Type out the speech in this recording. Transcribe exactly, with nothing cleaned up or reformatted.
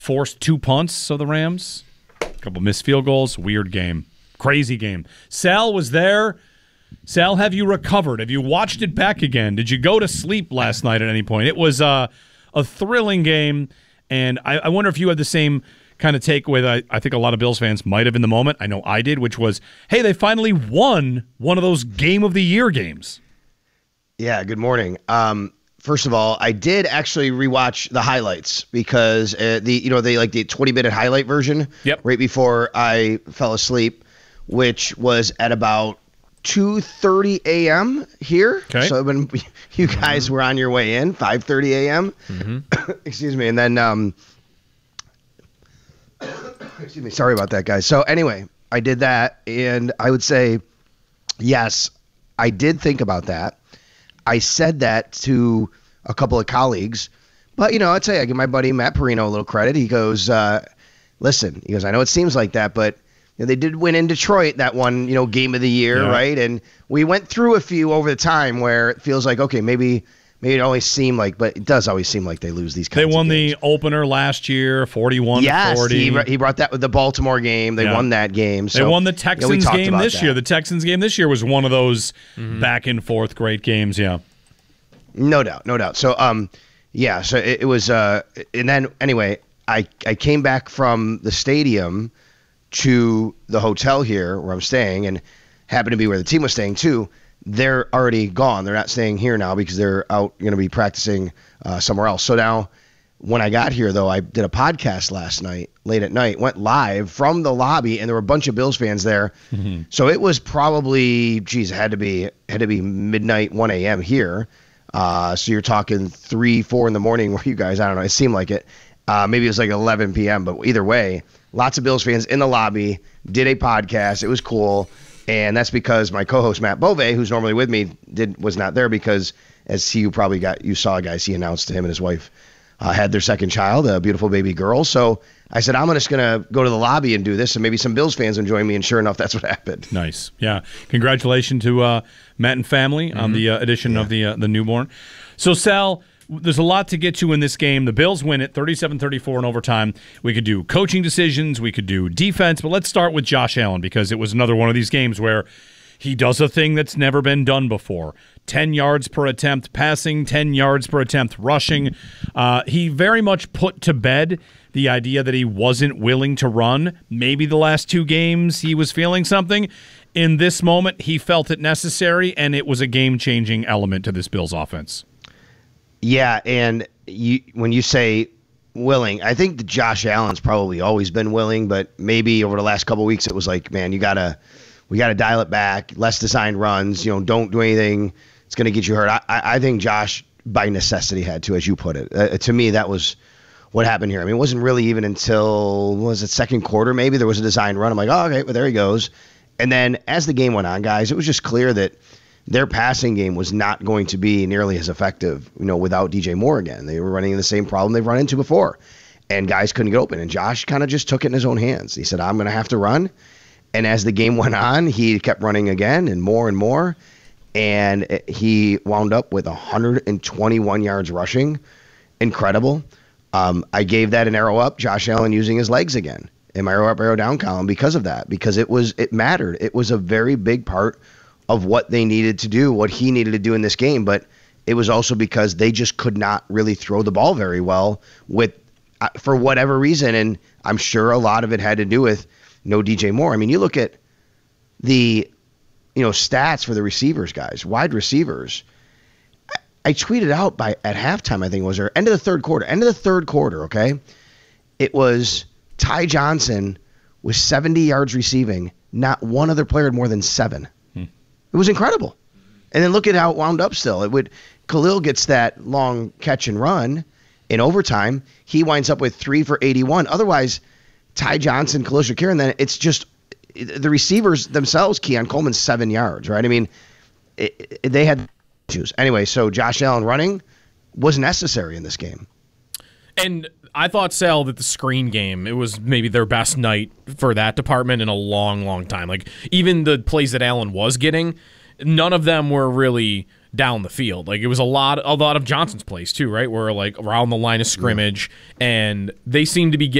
forced two punts, so the Rams. A couple missed field goals. Weird game. Crazy game. Sal was there. Sal, have you recovered? Have you watched it back again? Did you go to sleep last night at any point? It was uh, a thrilling game, and I, I wonder if you had the same kind of takeaway that I, I think a lot of Bills fans might have in the moment. I know I did, which was, hey, they finally won one of those game of the year games. Yeah, good morning. Um, first of all, I did actually rewatch the highlights because uh, the you know they like the twenty minute highlight version. Yep. Right before I fell asleep, which was at about two thirty a.m. here. Okay. So when you guys mm-hmm. were on your way in, five thirty a.m. Mm-hmm. Excuse me, and then um. Excuse me. Sorry about that, guys. So anyway, I did that, and I would say, yes, I did think about that. I said that to a couple of colleagues, but, you know, I'd say I give my buddy Matt Perino a little credit. He goes, uh, listen, he goes, I know it seems like that, but you know, they did win in Detroit that one, you know, game of the year, yeah. right? And we went through a few over the time where it feels like, okay, maybe – Maybe it always seemed like, but it does always seem like they lose these kinds They of games. won the opener last year, forty-one yes, to forty. Yes, he, he brought that with the Baltimore game. They yeah. won that game. So, they won the Texans you know, game this that. year. The Texans game this year was one of those mm-hmm. back and forth great games, yeah. No doubt, no doubt. So, um, yeah, so it, it was, uh, and then anyway, I, I came back from the stadium to the hotel here where I'm staying and happened to be where the team was staying too. They're already gone. They're not staying here now because they're out going to be practicing uh, somewhere else. So now when I got here, though, I did a podcast last night, late at night, went live from the lobby, and there were a bunch of Bills fans there. Mm-hmm. So it was probably, geez, it had to be, had to be midnight, one a.m. here. Uh, so you're talking three, four in the morning where you guys, I don't know, it seemed like it. Uh, maybe it was like eleven p.m., but either way, lots of Bills fans in the lobby, did a podcast. It was cool. And that's because my co-host Matt Bove, who's normally with me, did was not there because, as he you probably got you saw, guys, he announced to him and his wife uh, had their second child, a beautiful baby girl. So I said, I'm just gonna go to the lobby and do this, and maybe some Bills fans will join me. And sure enough, that's what happened. Nice, yeah. Congratulations to uh, Matt and family mm-hmm. on the uh, addition yeah. of the uh, the newborn. So Sal, there's a lot to get to in this game. The Bills win it thirty-seven thirty-four in overtime. We could do coaching decisions. We could do defense. But let's start with Josh Allen because it was another one of these games where he does a thing that's never been done before. ten yards per attempt passing, ten yards per attempt rushing. Uh, he very much put to bed the idea that he wasn't willing to run. Maybe the last two games he was feeling something. In this moment, he felt it necessary, and it was a game-changing element to this Bills offense. Yeah, and you when you say willing, I think that Josh Allen's probably always been willing, but maybe over the last couple of weeks it was like, man, you gotta we gotta dial it back, less designed runs, you know, don't do anything it's gonna get you hurt. I, I think Josh by necessity had to, as you put it. Uh, to me, that was what happened here. I mean, it wasn't really even until what was it second quarter maybe there was a designed run. I'm like, oh, okay, well there he goes. And then as the game went on, guys, it was just clear that their passing game was not going to be nearly as effective, you know, without D J Moore again. They were running the same problem they've run into before, and guys couldn't get open. And Josh kind of just took it in his own hands. He said, I'm going to have to run. And as the game went on, he kept running again and more and more. And he wound up with one hundred twenty-one yards rushing. Incredible. Um, I gave that an arrow up, Josh Allen using his legs again in my arrow up, arrow down column because of that, because it was it mattered. It was a very big part of what they needed to do, what he needed to do in this game. But it was also because they just could not really throw the ball very well with, uh, for whatever reason. And I'm sure a lot of it had to do with no D J Moore. I mean, you look at the, you know, stats for the receivers, guys, wide receivers. I, I tweeted out by at halftime, I think it was, or end of the third quarter, end of the third quarter. Okay. It was Ty Johnson with seventy yards receiving. Not one other player had more than seven. It was incredible. And then look at how it wound up still. It would Khalil gets that long catch and run in overtime. He winds up with three for eighty-one. Otherwise, Ty Johnson, Khalil Shakir, and then it's just the receivers themselves, Keon Coleman, seven yards, right? I mean, it, it, they had issues. Anyway, so Josh Allen running was necessary in this game. And I thought, Sal, that the screen game, it was maybe their best night for that department in a long, long time. Like, even the plays that Allen was getting, none of them were really down the field. Like it was a lot, a lot of Johnson's plays too, right? Where like around the line of scrimmage, yeah. and they seem to be getting